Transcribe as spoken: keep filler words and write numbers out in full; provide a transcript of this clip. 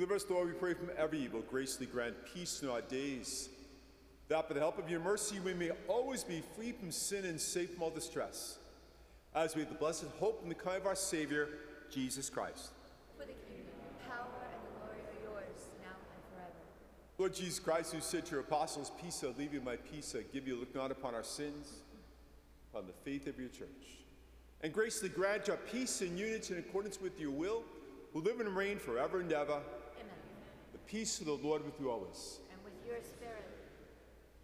Deliver us, Lord, we pray, from every evil. Graciously grant peace in our days, that by the help of your mercy we may always be free from sin and safe from all distress, as we have the blessed hope in the coming of our Savior, Jesus Christ. For the kingdom, power, and the glory are yours, now and forever. Lord Jesus Christ, who said to your apostles, peace I leave you, my peace I give you, look not upon our sins, upon the faith of your church. And graciously grant your peace and unity in accordance with your will, who live and reign forever and ever. Amen. The peace of the Lord with you always. And with yours.